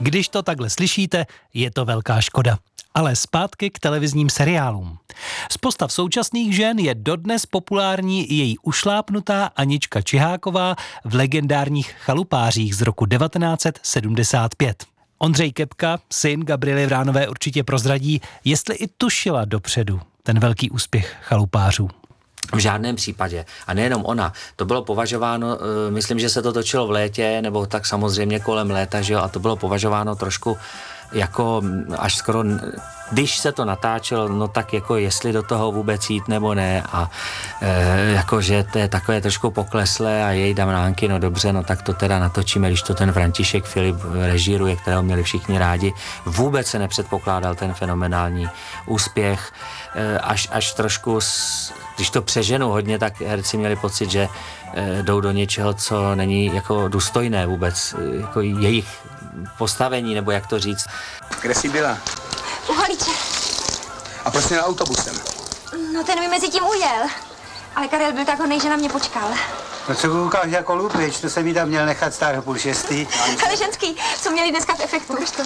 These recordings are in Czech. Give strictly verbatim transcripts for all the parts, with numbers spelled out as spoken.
Když to takhle slyšíte, je to velká škoda. Ale zpátky k televizním seriálům. Z postav současných žen je dodnes populární i její ušlápnutá Anička Čiháková v legendárních Chalupářích z roku devatenáct set sedmdesát pět. Ondřej Kepka, syn Gabriely Vránové, určitě prozradí, jestli i tušila dopředu ten velký úspěch Chalupářů. V žádném případě. A nejenom ona. To bylo považováno, myslím, že se to točilo v létě, nebo tak samozřejmě kolem léta, že jo, a to bylo považováno trošku jako až skoro, když se to natáčelo, no tak jako jestli do toho vůbec jít nebo ne a e, jakože to je takové trošku pokleslé a jej Damnánky, no dobře, no tak to teda natočíme, když to ten František Filip režíruje, kterého měli všichni rádi. Vůbec se nepředpokládal ten fenomenální úspěch, e, až, až trošku, s, když to přeženu hodně, tak herci měli pocit, že e, jdou do něčeho, co není jako důstojné vůbec, jako jejich postavení, nebo jak to říct. Kde jsi byla? U Holiče. A proč jsi na autobusem? No ten mi mezi tím ujel. Ale Karel byl tak hodnej, že na mě počkal. No co koukáš jako lupič, to jsem jí tam měl nechat stát půl šestý. Ale ženský, co měli dneska v efektu, víš to?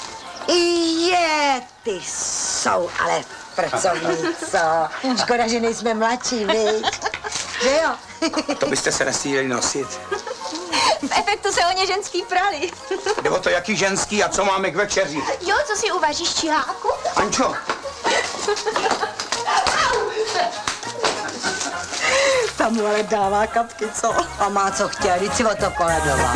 Je, ty jsou ale pracovníci. Škoda, že nejsme mladší, viď? Že jo? To byste se nestýděli nosit. V efektu se o ně ženský prali. Jde o to, jaký ženský a co máme k večeři. Jo, co si uvaříš, Čiháku? Ančo. Tam mu ale dává kapky, co? A má co chtěl, vždyť si o to poledoval.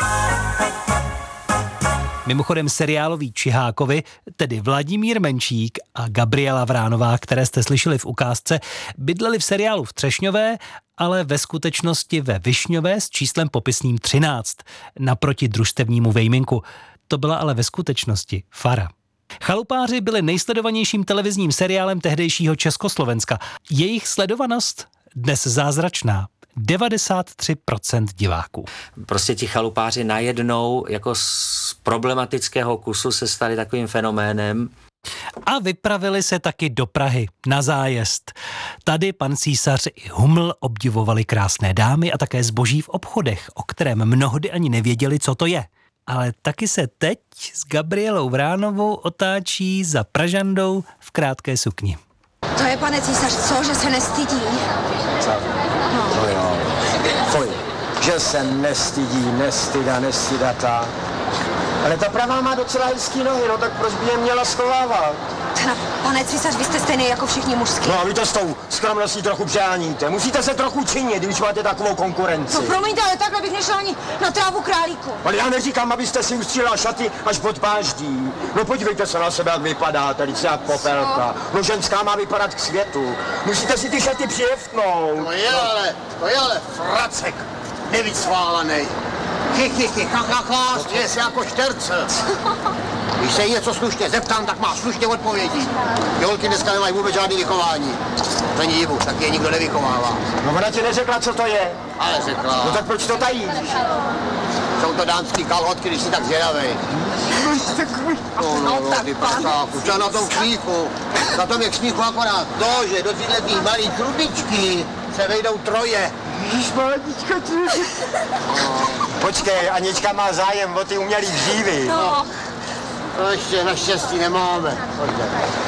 Mimochodem seriáloví Čihákovi, tedy Vladimír Menšík a Gabriela Vránová, které jste slyšeli v ukázce, bydleli v seriálu v Třešňové, ale ve skutečnosti ve Višňové s číslem popisným třináct, naproti družstevnímu Vejminku. To byla ale ve skutečnosti fara. Chalupáři byli nejsledovanějším televizním seriálem tehdejšího Československa. Jejich sledovanost dnes zázračná. devadesát tři procent diváků. Prostě ti chalupáři najednou jako z problematického kusu se stali takovým fenoménem. A vypravili se taky do Prahy na zájezd. Tady pan císař i Huml obdivovali krásné dámy a také zboží v obchodech, o kterém mnohdy ani nevěděli, co to je. Ale taky se teď s Gabrielou Vránovou otáčí za Pražandou v krátké sukni. To je, pane císař, co, že se nestydí? Co? No jo. Fuj, že se nestydí, nestyda, nestydata. Ale ta pravá má docela hezký nohy, no tak proč by je měla schovávat? No, pane císař, vy jste stejný jako všichni mužský. No a vy to s tou skromností trochu přeháníte. Musíte se trochu činit, když máte takovou konkurenci. No promiňte, ale takhle bych nešla ani na trávu králíku. Ale já neříkám, abyste si ustřílela šaty až pod páždí. No podívejte se na sebe, jak vypadáte, teď se jak popelka. No ženská má vypadat k světu. Musíte si ty šaty přijeftnout. To je ale, to je ale fracek, nevycválanej. Chy, ha, ha, ha, směje se jako šterce. Když se jí něco slušně zeptám, tak má slušně odpovědi. Ty holky dneska nemají vůbec žádný vychování. To není divu, tak je nikdo nevychovává. No ona ti neřekla, co to je. Ale řekla. No tak proč to tajíš? Jsou to dámský kalhotky, když jsi tak zvědavej. No, no, no, ty prsáku, co na tom kšmíchu? Na tom je kšmíchu akorát to, že do tyhle malý trubičky se vejdou troje. Ježmanička, počkej, Anička má zájem o ty umělý dřívy. No. To ještě naštěstí nemáme. Pojďte.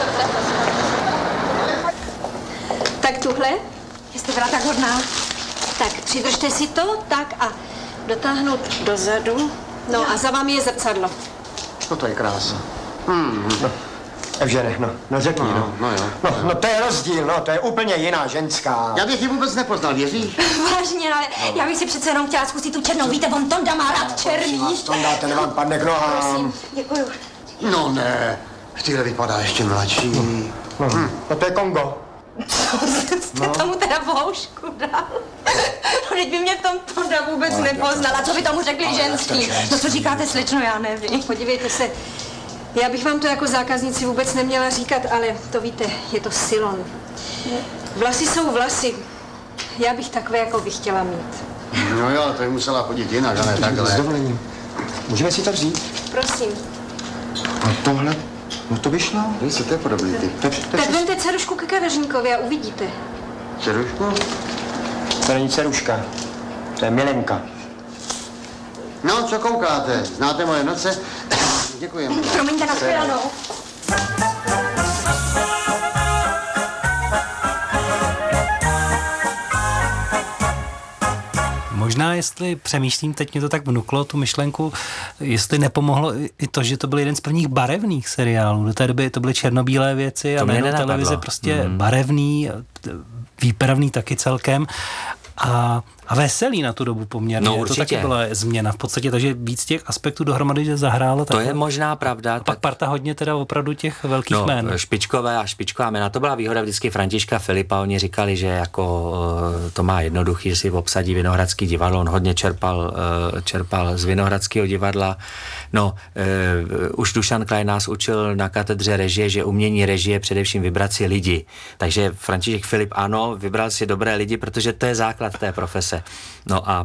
Tak tuhle, jste byla tak hodná. Tak přidržte si to, tak a dotáhnout dozadu. No a za vámi je zrcadlo. No to je krása. Hmm. No, takže ne, no, no řekni, no. No, no, jo. No, no to je rozdíl, no, to je úplně jiná ženská. Já bych ji vůbec nepoznal, věříš? Vážně, ale no. Já bych si přece jenom chtěla zkusit tu černou. Víte, on Tonda má rád černý. Tonda, ten vám padne k nohám. Prosím, děkuju. No ne, tyhle vypadá ještě mladší. No, hm. No to je Kongo. Co jste no. tomu teda voušku dal? No, teď by mě v tom Tonda vůbec no, nepoznala. Co by tomu řekli ale ženský? No co říkáte, slečno, já nevím. Podívejte se, já bych vám to jako zákaznici vůbec neměla říkat, ale to víte, je to Silon. Vlasy jsou vlasy. Já bych takové, jako bych chtěla mít. No jo, to je musela chodit jinak, ale takhle. S dovolením. Můžeme si to vzít? Prosím. A tohle? No to vyšlo. Víš, to je podobný ty. To, to, tak vemte dcerušku ke kadeřníkovi a uvidíte. Dcerušku? To není dceruška. To je milenka. No, co koukáte? Znáte moje noce? Děkujeme. Promiňte, na shledanou. Možná, jestli přemýšlím, teď mě to tak vnuklo, tu myšlenku, jestli nepomohlo i to, že to byl jeden z prvních barevných seriálů. Do té doby to byly černobílé věci to a najednou televize prostě mm. barevný, výpravný taky celkem. A, a veselý na tu dobu poměrně. No, určitě. To taky byla změna v podstatě, takže víc těch aspektů dohromady, že zahrálo. To je možná pravda. A tak... pak parta hodně teda opravdu těch velkých no, jmén. špičkové a špičková jména. To byla výhoda vždycky Františka Filipa. Oni říkali, že jako to má jednoduchý, že si obsadí Vinohradský divadlo. On hodně čerpal, čerpal z Vinohradského divadla. No, uh, už Dušan Klein nás učil na katedře režie, že umění režie především vybrat si lidi. Takže František Filip ano, vybral si dobré lidi, protože to je základ té profese. No a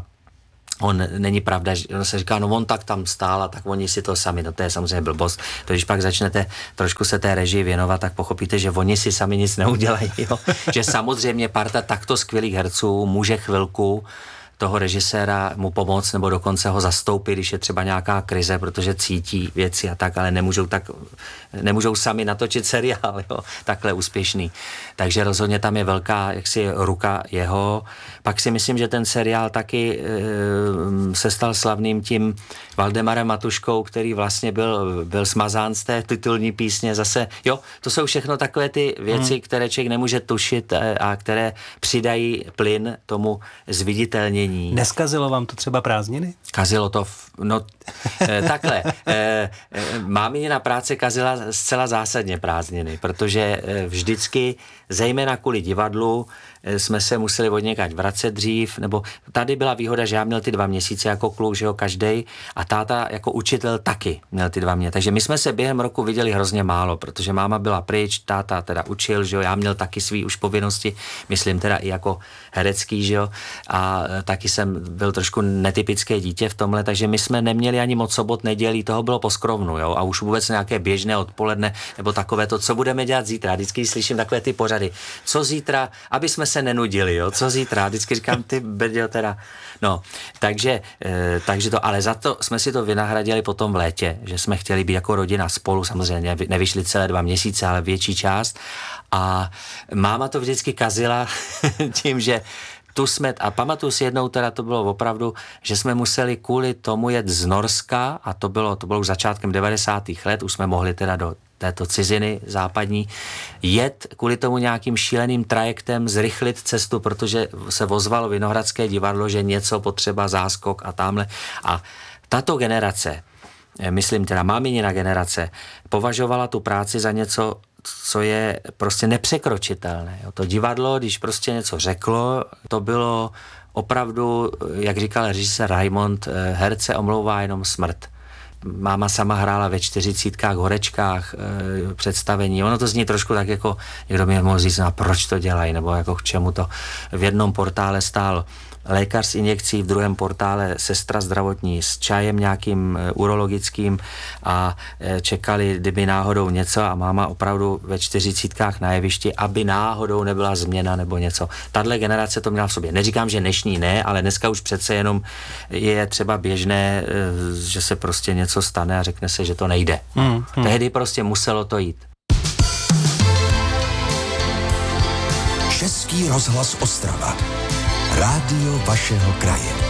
on není pravda, že on se říká, no on tak tam stál a tak oni si to sami, no to je samozřejmě blbost. To když pak začnete trošku se té režii věnovat, tak pochopíte, že oni si sami nic neudělají, jo? Že samozřejmě parta takto skvělých herců může chvilku toho režiséra mu pomoct nebo dokonce ho zastoupit, když je třeba nějaká krize, protože cítí věci a tak, ale nemůžou tak, nemůžou sami natočit seriál, jo, takhle úspěšný. Takže rozhodně tam je velká jaksi ruka jeho. Pak si myslím, že ten seriál taky e, se stal slavným tím Valdemarem Matuškou, který vlastně byl, byl smazán z té titulní písně. Zase, jo, to jsou všechno takové ty věci, hmm. které člověk nemůže tušit a které přidají plyn tomu zviditelnění. Neskazilo vám to třeba prázdniny? Kazilo to, v, no e, takhle. E, e, mámina práce kazila zcela zásadně prázdniny, protože e, vždycky, zejména kvůli divadlu, e, jsme se museli od někať vracet dřív, nebo tady byla výhoda, že já měl ty dva měsíce jako kluk, že jo, každej, a táta jako učitel taky měl ty dva měsíce. Takže my jsme se během roku viděli hrozně málo, protože máma byla pryč, táta teda učil, že jo, já měl taky svý už povinnosti, myslím teda i jako herecký, že jo, a taky jsem byl trošku netypické dítě v tomhle, takže my jsme neměli ani moc sobot, nedělí, toho bylo po skrovnu, jo, a už vůbec nějaké běžné odpoledne, nebo takové to, co budeme dělat zítra. Vždycky slyším takové ty pořady, co zítra, aby jsme se nenudili, jo, co zítra, vždycky říkám, ty brďo teda, no, takže, e, takže to, ale za to jsme si to vynahradili potom v létě, že jsme chtěli být jako rodina spolu, samozřejmě nevyšli celé dva měsíce, ale větší část, a máma to vždycky kazila tím, že tu jsme, a pamatuju si jednou, teda to bylo opravdu, že jsme museli kvůli tomu jet z Norska, a to bylo, to bylo už začátkem devadesátých let, už jsme mohli teda do této ciziny západní, jet kvůli tomu nějakým šíleným trajektem, zrychlit cestu, protože se ozvalo Vinohradské divadlo, že něco potřeba, záskok a tamhle. A tato generace, myslím teda máminina generace, považovala tu práci za něco, co je prostě nepřekročitelné. To divadlo, když prostě něco řeklo, to bylo opravdu, jak říkal režisér Raimond, herce omlouvá jenom smrt. Máma sama hrála ve čtyřicítkách, horečkách e, představení. Ono to zní trošku tak jako, někdo mi mohl říct, no, proč to dělají, nebo jako k čemu to. V jednom portále stál lékař s injekcí, v druhém portále sestra zdravotní s čajem nějakým e, urologickým a e, čekali, kdyby náhodou něco, a máma opravdu ve čtyřicítkách na jevišti, aby náhodou nebyla změna nebo něco. Tahle generace to měla v sobě. Neříkám, že dnešní ne, ale dneska už přece jenom je třeba běžné, e, že se prostě něco stane a řekne se, že to nejde. Hmm, hmm. Tehdy prostě muselo to jít. Český rozhlas Ostrava. Rádio vašeho kraje.